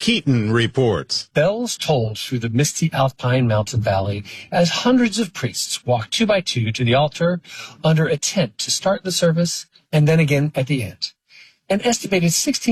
Keaton reports. Bells tolled through the misty Alpine mountain valley as hundreds of priests walked 2 by 2 to the altar under a tent to start the service and then again at the end. An estimated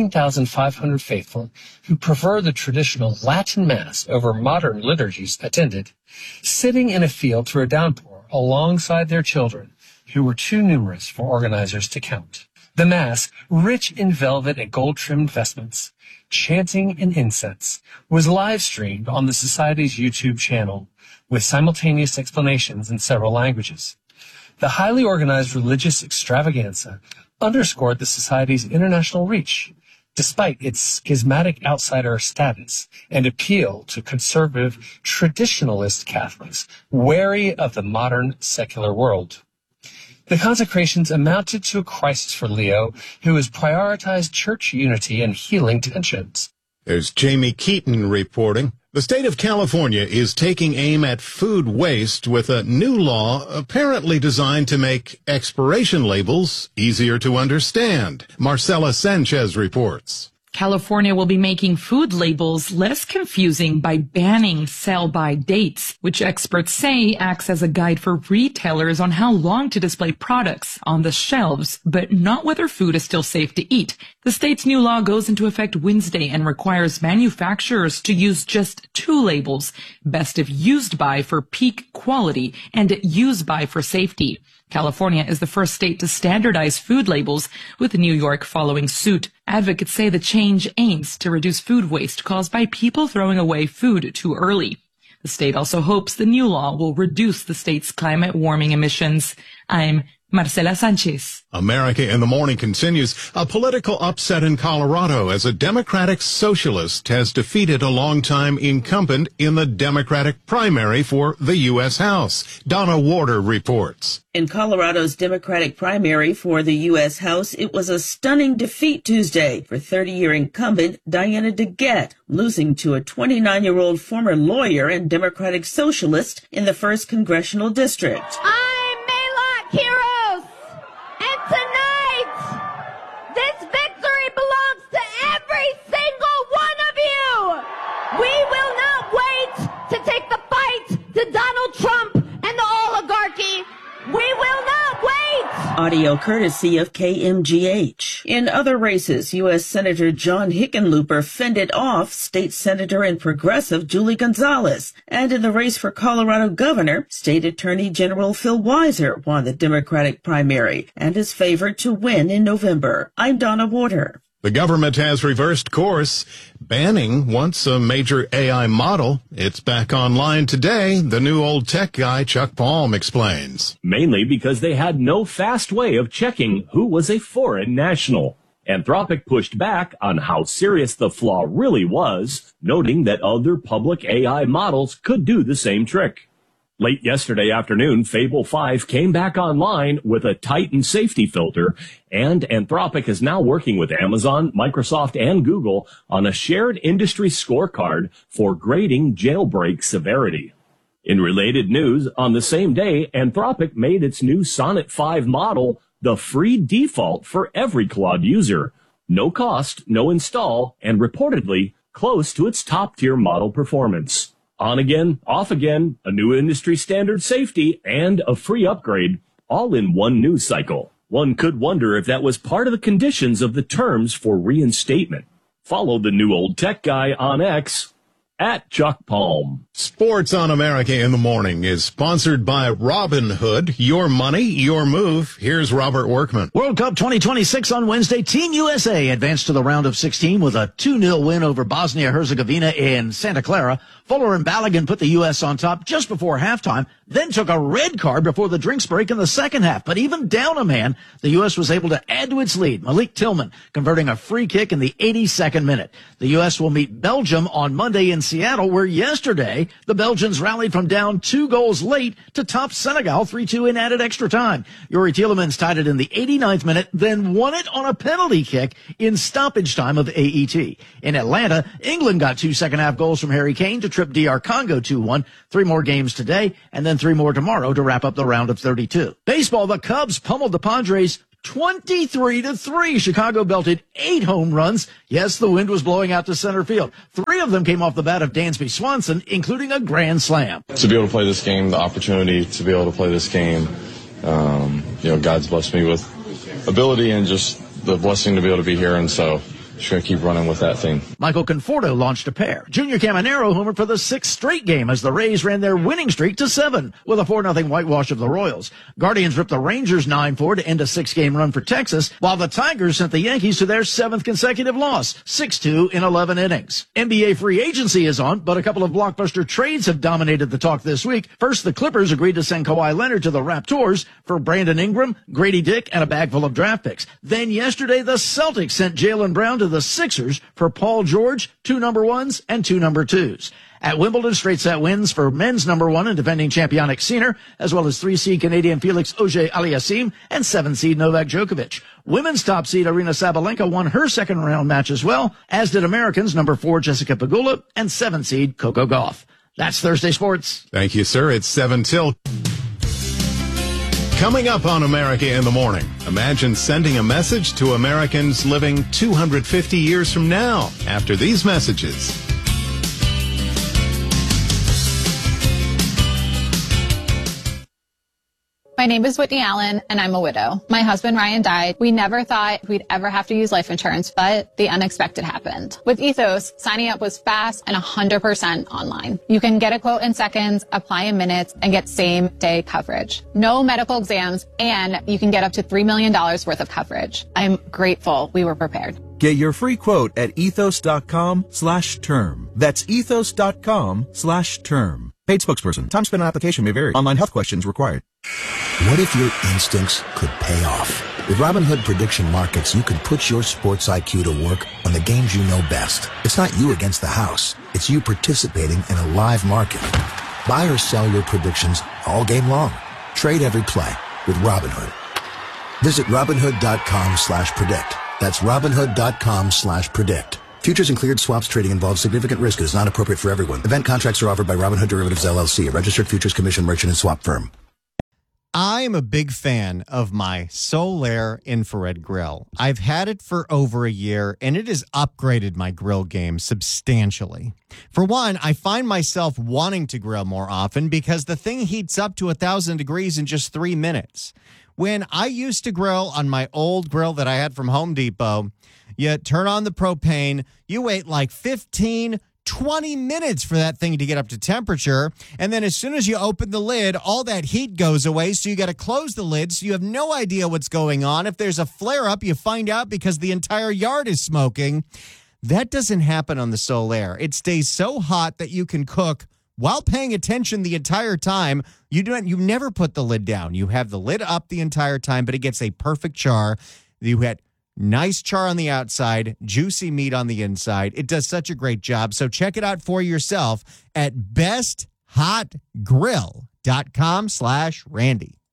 16,500 faithful who prefer the traditional Latin Mass over modern liturgies attended, sitting in a field through a downpour alongside their children, who were too numerous for organizers to count. The Mass, rich in velvet and gold-trimmed vestments, chanting and incense, was live-streamed on the Society's YouTube channel with simultaneous explanations in several languages. The highly organized religious extravaganza underscored the Society's international reach, despite its schismatic outsider status and appeal to conservative traditionalist Catholics wary of the modern secular world. The consecrations amounted to a crisis for Leo, who has prioritized church unity and healing tensions. There's Jamie Keaton reporting. The state of California is taking aim at food waste with a new law apparently designed to make expiration labels easier to understand. Marcela Sanchez reports. California will be making food labels less confusing by banning sell-by dates, which experts say acts as a guide for retailers on how long to display products on the shelves, but not whether food is still safe to eat. The state's new law goes into effect Wednesday and requires manufacturers to use just 2 labels, best if used by for peak quality and used by for safety. California is the first state to standardize food labels, with New York following suit. Advocates say the change aims to reduce food waste caused by people throwing away food too early. The state also hopes the new law will reduce the state's climate warming emissions. I'm Marcela Sanchez. America in the Morning continues. A political upset in Colorado as a Democratic socialist has defeated a longtime incumbent in the Democratic primary for the U.S. House. Donna Warder reports. In Colorado's Democratic primary for the U.S. House, it was a stunning defeat Tuesday for 30-year incumbent Diana DeGette, losing to a 29-year-old former lawyer and Democratic socialist in the 1st Congressional District. I'm Maylock Heroes, and tonight, this victory belongs to every single one of you. We will not wait to take the fight to Donald Trump and the oligarchy. We will not wait! Audio courtesy of KMGH. In other races, U.S. Senator John Hickenlooper fended off State Senator and Progressive Julie Gonzalez. And in the race for Colorado Governor, State Attorney General Phil Weiser won the Democratic primary and is favored to win in November. I'm Donna Warder. The government has reversed course, banning once a major AI model. It's back online today. The new old tech guy, Chuck Palm, explains. Mainly because they had no fast way of checking who was a foreign national. Anthropic pushed back on how serious the flaw really was, noting that other public AI models could do the same trick. Late yesterday afternoon, Fable 5 came back online with a tightened safety filter, and Anthropic is now working with Amazon, Microsoft, and Google on a shared industry scorecard for grading jailbreak severity. In related news, on the same day, Anthropic made its new Sonnet 5 model the free default for every Claude user. No cost, no install, and reportedly close to its top-tier model performance. On again, off again, a new industry standard safety, and a free upgrade, all in one news cycle. One could wonder if that was part of the conditions of the terms for reinstatement. Follow the new old tech guy on X, at Chuck Palm. Sports on America in the Morning is sponsored by Robinhood. Your money, your move. Here's Robert Workman. World Cup 2026 on Wednesday. Team USA advanced to the round of 16 with a 2-0 win over Bosnia-Herzegovina in Santa Clara. Fuller and Balogun put the U.S. on top just before halftime, then took a red card before the drinks break in the second half. But even down a man, the U.S. was able to add to its lead. Malik Tillman converting a free kick in the 82nd minute. The U.S. will meet Belgium on Monday in Seattle, where yesterday the Belgians rallied from down 2 goals late to top Senegal 3-2 in added extra time. Yuri Tielemans tied it in the 89th minute, then won it on a penalty kick in stoppage time of AET. In Atlanta, England got 2 second-half goals from Harry Kane to trip DR Congo 2-1. 3 more games today, and then 3 more tomorrow to wrap up the round of 32. Baseball, the Cubs pummeled the Padres 23-3. Chicago belted 8 home runs. Yes, the wind was blowing out to center field. 3 of them came off the bat of Dansby Swanson, including a grand slam. To be able to play this game, the opportunity to be able to play this game, God's blessed me with ability and just the blessing to be able to be here, and so just going to keep running with that thing. Michael Conforto launched a pair. Junior Caminero homered for the 6th straight game as the Rays ran their winning streak to 7 with a 4-0 whitewash of the Royals. Guardians ripped the Rangers 9-4 to end a 6-game run for Texas, while the Tigers sent the Yankees to their 7th consecutive loss, 6-2 in 11 innings. NBA free agency is on, but a couple of blockbuster trades have dominated the talk this week. First, the Clippers agreed to send Kawhi Leonard to the Raptors for Brandon Ingram, Grady Dick, and a bag full of draft picks. Then yesterday, the Celtics sent Jaylen Brown to the Sixers for Paul George, 2 number 1s and 2 number 2s. At Wimbledon, straight set wins for men's number 1 and defending champion Sinner, as well as 3-seed Canadian Felix Auger-Aliassime and 7-seed Novak Djokovic. Women's top seed Aryna Sabalenka won her second round match as well, as did Americans number 4 Jessica Pegula and 7-seed Coco Gauff. That's Thursday Sports. Thank you, sir. It's 7 till. Coming up on America in the Morning, imagine sending a message to Americans living 250 years from now after these messages. My name is Whitney Allen, and I'm a widow. My husband, Ryan, died. We never thought we'd ever have to use life insurance, but the unexpected happened. With Ethos, signing up was fast and 100% online. You can get a quote in seconds, apply in minutes, and get same-day coverage. No medical exams, and you can get up to $3 million worth of coverage. I'm grateful we were prepared. Get your free quote at ethos.com/term. That's ethos.com/term. Paid spokesperson. Time spent on application may vary. Online health questions required. What if your instincts could pay off? With Robinhood Prediction Markets, you can put your sports IQ to work on the games you know best. It's not you against the house. It's you participating in a live market. Buy or sell your predictions all game long. Trade every play with Robinhood. Visit Robinhood.com/predict. That's Robinhood.com/predict. Futures and cleared swaps trading involves significant risk and is not appropriate for everyone. Event contracts are offered by Robinhood Derivatives LLC, a registered futures commission merchant and swap firm. I am a big fan of my Solaire infrared grill. I've had it for over a year, and it has upgraded my grill game substantially. For one, I find myself wanting to grill more often because the thing heats up to 1,000 degrees in just 3 minutes. When I used to grill on my old grill that I had from Home Depot, you turn on the propane, you wait like 15, 20 minutes for that thing to get up to temperature. And then as soon as you open the lid, all that heat goes away. So you got to close the lid. So you have no idea what's going on. If there's a flare up, you find out because the entire yard is smoking. That doesn't happen on the Solaire. It stays so hot that you can cook while paying attention the entire time. You never put the lid down. You have the lid up the entire time, but it gets a perfect char. You had nice char on the outside, juicy meat on the inside. It does such a great job. So check it out for yourself at besthotgrill.com/Randy.